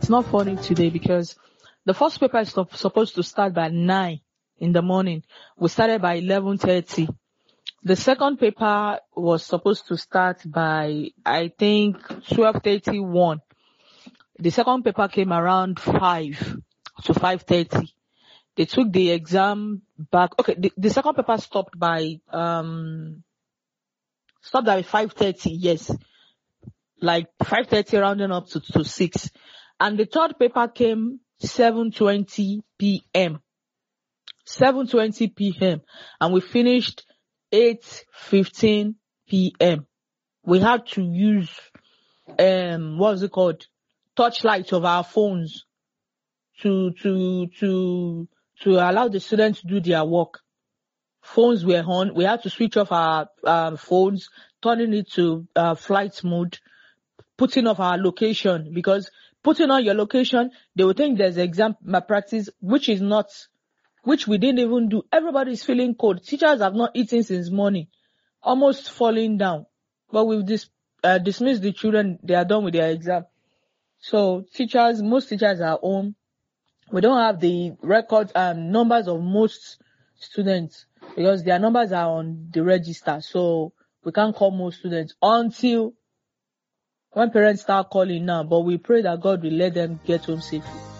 it's not funny today because the first paper is supposed to start by 9 in the morning. We started by 11:30. The second paper was supposed to start by, I think, 12:31. The second paper came around 5 to 5:30. They took the exam back. Okay, the second paper stopped by 5:30. Yes, like 5:30, rounding up to 6. And the third paper came 7:20 p.m. 7:20 p.m. and we finished 8:15 p.m. We had to use what's it called? Torchlight of our phones to allow the students to do their work. Phones were on. We had to switch off our phones, turning it to flight mode, putting off our location, because putting on your location, they will think there's exam malpractice, which we didn't even do. Everybody's feeling cold. Teachers have not eaten since morning, almost falling down. But we've dismissed the children. They are done with their exam. So most teachers are home. We don't have the records and numbers of most students because their numbers are on the register. So we can't call most students until when parents start calling now. But we pray that God will let them get home safely.